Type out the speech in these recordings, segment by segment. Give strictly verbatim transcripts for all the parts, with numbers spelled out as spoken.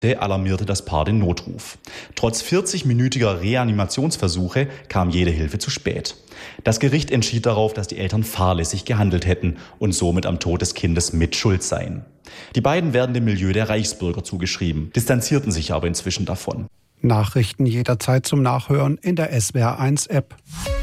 alarmierte das Paar den Notruf. Trotz vierzig-minütiger Reanimationsversuche kam jede Hilfe zu spät. Das Gericht entschied darauf, dass die Eltern fahrlässig gehandelt hätten und somit am Tod des Kindes mitschuld seien. Die beiden werden dem Milieu der Reichsbürger zugeschrieben, distanzierten sich aber inzwischen davon. Nachrichten jederzeit zum Nachhören in der S W R eins App.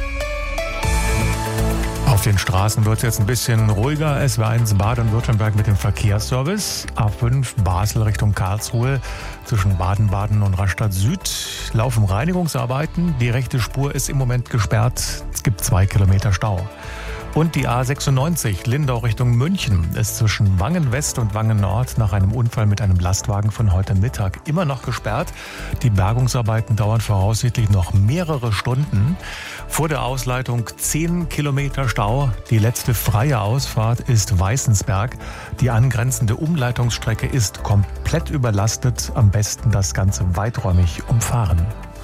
Auf den Straßen wird es jetzt ein bisschen ruhiger. S W R eins Baden-Württemberg mit dem Verkehrsservice. A fünf Basel Richtung Karlsruhe. Zwischen Baden-Baden und Rastatt Süd laufen Reinigungsarbeiten. Die rechte Spur ist im Moment gesperrt. Es gibt zwei Kilometer Stau. Und die A sechsundneunzig Lindau Richtung München ist zwischen Wangen West und Wangen Nord nach einem Unfall mit einem Lastwagen von heute Mittag immer noch gesperrt. Die Bergungsarbeiten dauern voraussichtlich noch mehrere Stunden. Vor der Ausleitung zehn Kilometer Stau. Die letzte freie Ausfahrt ist Weißensberg. Die angrenzende Umleitungsstrecke ist komplett überlastet. Am besten das Ganze weiträumig umfahren.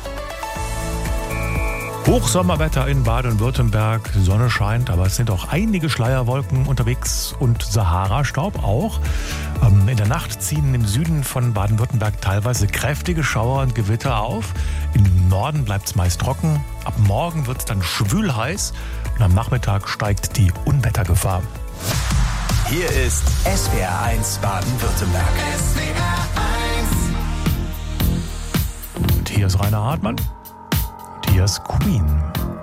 Hochsommerwetter in Baden-Württemberg, Sonne scheint, aber es sind auch einige Schleierwolken unterwegs und Sahara-Staub auch. In der Nacht ziehen im Süden von Baden-Württemberg teilweise kräftige Schauer und Gewitter auf. Im Norden bleibt es meist trocken. Ab morgen wird es dann schwül heiß und am Nachmittag steigt die Unwettergefahr. Hier ist S W R eins Baden-Württemberg. S W R eins. Und hier ist Rainer Hartmann. Hier ist Queen.